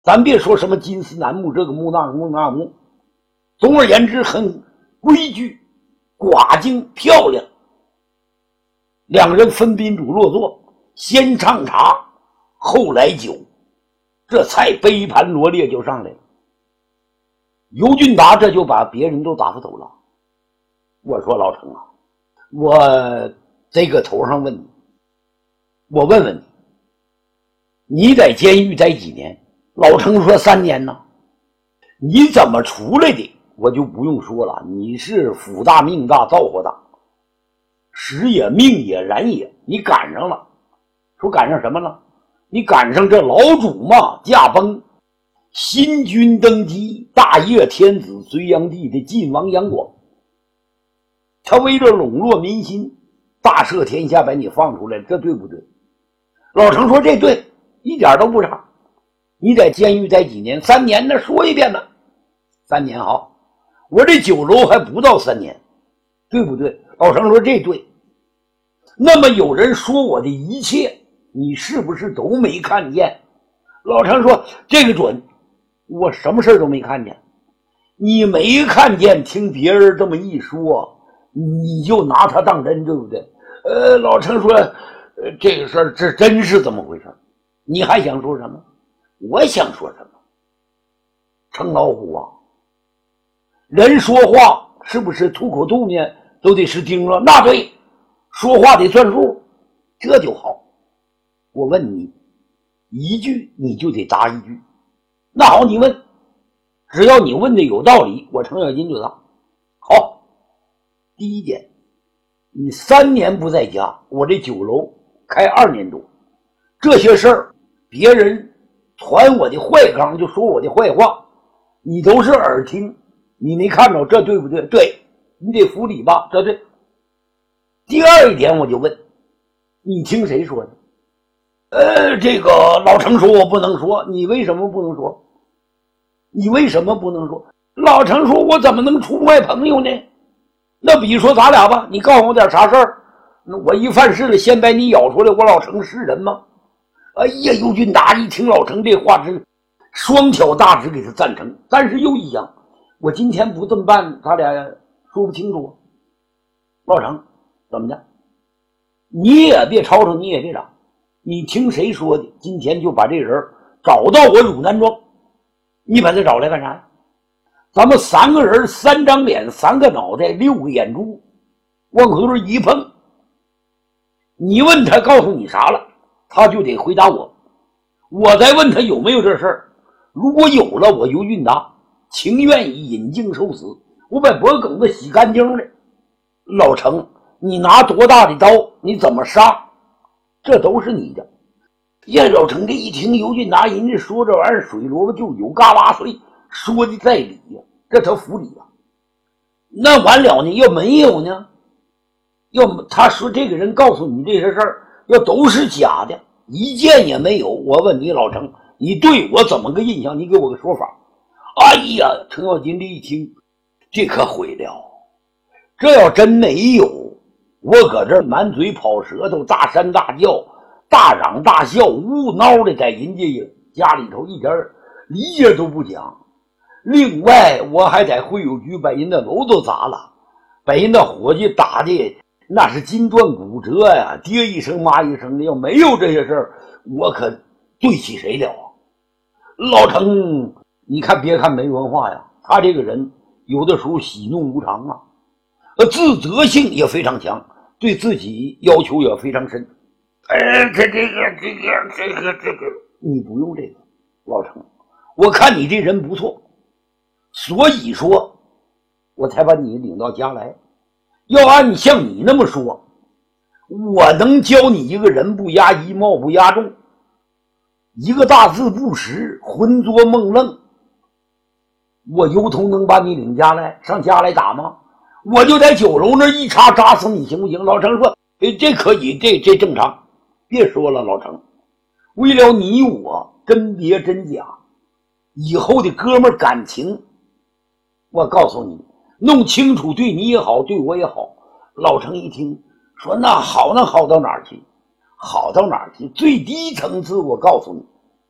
咱别说什么金丝楠木这个木那个木那木，总而言之很规矩、寡净、漂亮。两个人分宾主落座，先上茶，后来酒，这菜杯盘罗列就上来了。尤俊达这就把别人都打发走了。我说老程啊，我这个头上问你，我问问你，你在监狱待几年？老程说3年呢。你怎么出来的？我就不用说了，你是福大命大造化大，时也命也然也，你赶上了。说赶上什么了？你赶上这老主嘛驾崩，新君登基，大业天子隋炀帝的晋王杨广，他为了笼络民心，大赦天下，把你放出来，这对不对？老程说这对，一点都不差。你在监狱待几年？3年呢，说一遍呢。3年好，我这酒楼还不到3年，对不对？老程说这对。那么有人说我的一切，你是不是都没看见？老程说这个准，我什么事都没看见。你没看见，听别人这么一说，你就拿他当真，对不对？老程说这个事儿这真是怎么回事？你还想说什么？我想说什么？程老虎啊，人说话是不是吐口吐呢都得是钉了？那对，说话得算数，这就好。我问你一句，你就得答一句。那好，你问，只要你问的有道理，我程咬金就答。好，第一点，你3年不在家，我这酒楼开2年多，这些事儿别人传我的坏纲，就说我的坏话，你都是耳听，你没看着，这对不对？对，你得服理吧，这对。第二一点，我就问你听谁说的？这个老程说我不能说，你为什么不能说？你为什么不能说？老程说我怎么能出卖朋友呢？那比如说咱俩吧，你告诉我点啥事儿，那我一犯事了，先把你咬出来，我老程是人吗？哎呀，尤俊达一听老程这话是双挑大指给他赞成，但是又一想，我今天不这么办，咱俩说不清楚。老程怎么的？你也别吵吵，你也别嚷，你听谁说的？今天就把这人找到我汝南庄，你把他找来干啥呀？咱们3个人，3张脸，3个脑袋，6个眼珠，往河边一碰，你问他告诉你啥了，他就得回答我。我再问他有没有这事儿，如果有了，我尤俊达情愿以引颈受死，我把脖梗子洗干净了。老程，你拿多大的刀，你怎么杀，这都是你的。叶老程这一听尤俊达人家说这玩意儿水萝卜就有嘎巴碎，说的在理呀，这他服理呀。那完了呢，要没有呢？要他说这个人告诉你这些事儿，要都是假的，一件也没有。我问你老程，你对我怎么个印象？你给我个说法。哎呀，程咬金这一听，这可毁了。这要真没有，我搁这儿满嘴跑舌头，大山大叫，大嚷大笑，呜闹的，在人家家里头一点理解都不讲。另外我还在会友局把人的楼都砸了，把人的伙计打的那是筋断骨折呀，爹一声妈一声的。要没有这些事儿，我可对起谁了啊？老程，你看别看没文化呀，他这个人有的时候喜怒无常啊，自责性也非常强，对自己要求也非常深。这个，你不用这个，老程，我看你这人不错，所以说我才把你领到家来。要按像你那么说，我能教你一个人不压一，貌不压众，一个大字不识，浑作梦愣，我由头能把你领家来，上家来打吗？我就在酒楼那一插扎死你，行不行？老程说这可以，这正常。别说了，老程，为了你我真别真假，以后的哥们感情，我告诉你，弄清楚，对你也好，对我也好。老程一听说那好，那好到哪儿去？好到哪儿去？最低层次我告诉你，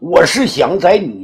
我是想在你